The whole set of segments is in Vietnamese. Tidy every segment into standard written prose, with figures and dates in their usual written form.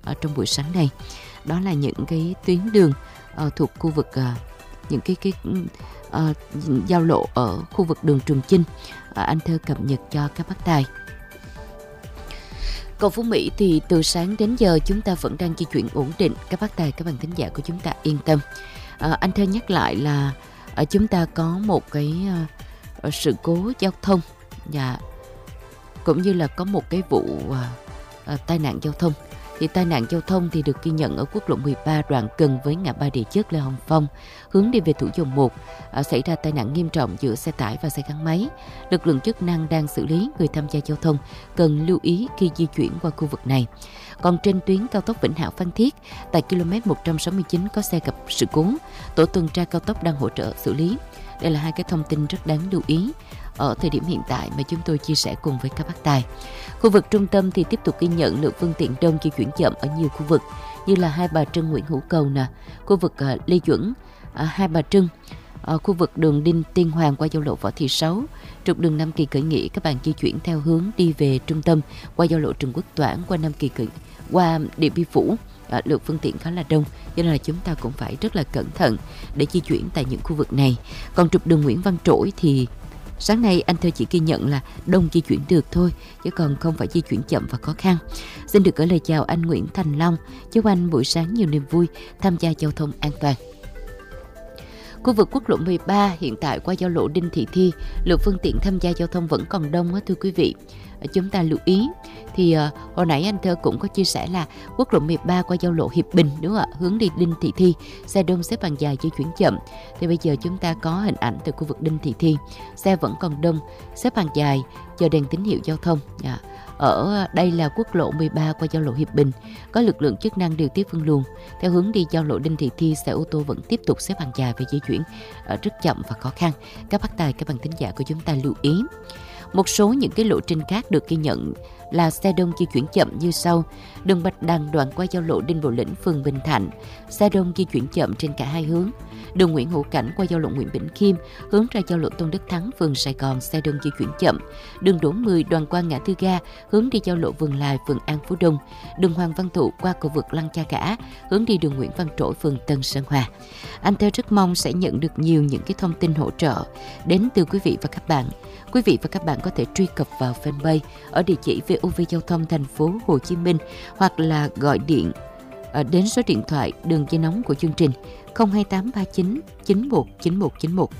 trong buổi sáng này. Đó là những cái tuyến đường thuộc khu vực những cái giao lộ ở khu vực đường Trường Chinh. Anh Thơ cập nhật cho các bác tài. Cầu Phú Mỹ thì từ sáng đến giờ chúng ta vẫn đang di chuyển ổn định. Các bác tài, các bạn thính giả của chúng ta yên tâm. Anh Thơ nhắc lại là chúng ta có một cái sự cố giao thông và cũng như là có một cái vụ tai nạn giao thông. Thì tai nạn giao thông thì được ghi nhận ở quốc lộ 13 đoạn gần với ngã ba Địa Chất Lê Hồng Phong, hướng đi về Thủ Dầu Một. Xảy ra tai nạn nghiêm trọng giữa xe tải và xe gắn máy. Lực lượng chức năng đang xử lý, người tham gia giao thông cần lưu ý khi di chuyển qua khu vực này. Còn trên tuyến cao tốc Vĩnh Hảo Phan Thiết, tại km 169 có xe gặp sự cố, tổ tuần tra cao tốc đang hỗ trợ xử lý. Đây là hai cái thông tin rất đáng lưu ý ở thời điểm hiện tại mà chúng tôi chia sẻ cùng với các bác tài. Khu vực trung tâm thì tiếp tục ghi nhận lượng phương tiện đông di chuyển chậm ở nhiều khu vực như là Hai Bà Trưng Nguyễn Hữu Cầu nè, khu vực Lê Duẩn, Hai Bà Trưng, khu vực đường Đinh Tiên Hoàng qua giao lộ Võ Thị Sáu, trục đường Nam Kỳ Khởi Nghĩa các bạn di chuyển theo hướng đi về trung tâm qua giao lộ Trần Quốc Toản qua Nam Kỳ qua Điện Biên Phủ. Lượng phương tiện khá là đông, cho nên là chúng ta cũng phải rất là cẩn thận để di chuyển tại những khu vực này. Còn trục đường Nguyễn Văn Trỗi thì sáng nay anh Thơ chỉ ghi nhận là đông di chuyển được thôi, chứ còn không phải di chuyển chậm và khó khăn. Xin được gửi lời chào anh Nguyễn Thành Long, chúc anh buổi sáng nhiều niềm vui, tham gia giao thông an toàn. Khu vực quốc lộ 13 hiện tại qua giao lộ Đinh Thị Thi, lượng phương tiện tham gia giao thông vẫn còn đông thưa quý vị. Chúng ta lưu ý thì hồi nãy anh Thơ cũng có chia sẻ là quốc lộ 13 qua giao lộ Hiệp Bình đúng không ạ, hướng đi Đinh Thị Thi, xe đông xếp hàng dài di chuyển chậm. Thì bây giờ chúng ta có hình ảnh từ khu vực Đinh Thị Thi, xe vẫn còn đông, xếp hàng dài chờ đèn tín hiệu giao thông. Ở đây là quốc lộ 13 qua giao lộ Hiệp Bình, có lực lượng chức năng điều tiết phân luồng. Theo hướng đi giao lộ Đinh Thị Thi, xe ô tô vẫn tiếp tục xếp hàng dài và di chuyển rất chậm và khó khăn. Các bác tài, các bạn thính giả của chúng ta lưu ý. Một số những cái lộ trình khác được ghi nhận là xe đông di chuyển chậm như sau. Đường Bạch Đằng đoạn qua giao lộ Đinh Bộ Lĩnh, phường Bình Thạnh, xe đông di chuyển chậm trên cả hai hướng. Đường Nguyễn Hữu Cảnh qua giao lộ Nguyễn Bỉnh Khiêm, hướng ra giao lộ Tôn Đức Thắng, phường Sài Gòn, xe đông di chuyển chậm. Đường Đỗ Mười đoạn qua ngã tư ga, hướng đi giao lộ Vườn Lài, phường An Phú Đông. Đường Hoàng Văn Thụ qua cầu vượt Lăng Cha Cả, hướng đi đường Nguyễn Văn Trỗi, phường Tân Sơn Hòa. Anh Thơ rất mong sẽ nhận được nhiều những cái thông tin hỗ trợ đến từ quý vị và các bạn. Quý vị và các bạn có thể truy cập vào fanpage ở địa chỉ VOV Giao thông thành phố Hồ Chí Minh hoặc là gọi điện đến số điện thoại đường dây nóng của chương trình 02839 919191.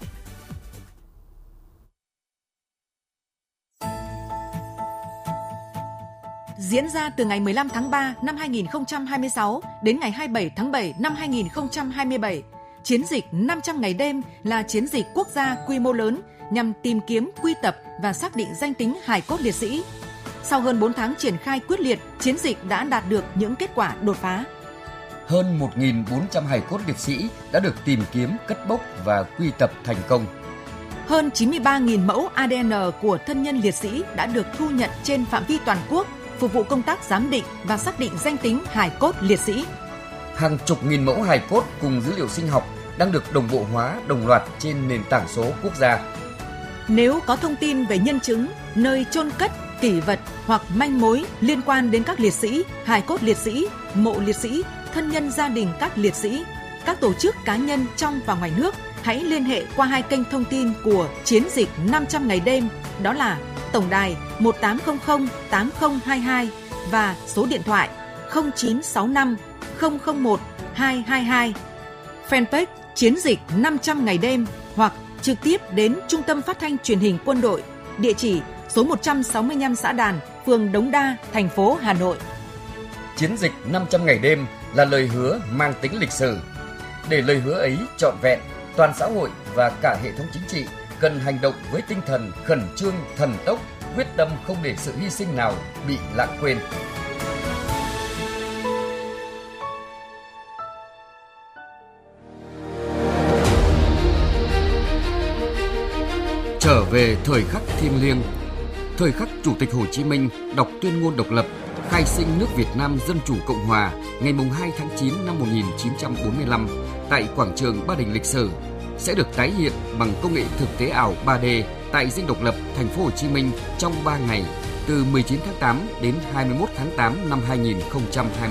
Diễn ra từ ngày 15 tháng 3 năm 2026 đến ngày 27 tháng 7 năm 2027, chiến dịch 500 ngày đêm là chiến dịch quốc gia quy mô lớn nhằm tìm kiếm, quy tập và xác định danh tính hài cốt liệt sĩ. Sau hơn 4 tháng triển khai quyết liệt, chiến dịch đã đạt được những kết quả đột phá. Hơn 1.400 hài cốt liệt sĩ đã được tìm kiếm, cất bốc và quy tập thành công. Hơn 93.000 mẫu ADN của thân nhân liệt sĩ đã được thu nhận trên phạm vi toàn quốc, phục vụ công tác giám định và xác định danh tính hài cốt liệt sĩ. Hàng chục nghìn mẫu hài cốt cùng dữ liệu sinh học đang được đồng bộ hóa đồng loạt trên nền tảng số quốc gia. Nếu có thông tin về nhân chứng, nơi chôn cất, kỷ vật hoặc manh mối liên quan đến các liệt sĩ, hài cốt liệt sĩ, mộ liệt sĩ, thân nhân gia đình các liệt sĩ, các tổ chức cá nhân trong và ngoài nước, hãy liên hệ qua hai kênh thông tin của chiến dịch 500 ngày đêm, đó là tổng đài 1800 8022 và số điện thoại 0965 001 222. Fanpage chiến dịch 500 ngày đêm hoặc trực tiếp đến Trung tâm Phát thanh Truyền hình Quân đội, địa chỉ số 165 Xã Đàn, phường Đống Đa, thành phố Hà Nội. Chiến dịch 500 ngày đêm là lời hứa mang tính lịch sử. Để lời hứa ấy trọn vẹn, toàn xã hội và cả hệ thống chính trị cần hành động với tinh thần khẩn trương, thần tốc, quyết tâm không để sự hy sinh nào bị lãng quên. Trở về thời khắc thiêng liêng, thời khắc Chủ tịch Hồ Chí Minh đọc tuyên ngôn độc lập, khai sinh nước Việt Nam Dân Chủ Cộng Hòa ngày 2 tháng 9 năm 1945 tại quảng trường Ba Đình lịch sử sẽ được tái hiện bằng công nghệ thực tế ảo 3D tại Dinh Độc Lập, thành phố Hồ Chí Minh trong 3 ngày từ 19 tháng 8 đến 21 tháng 8 năm 2020.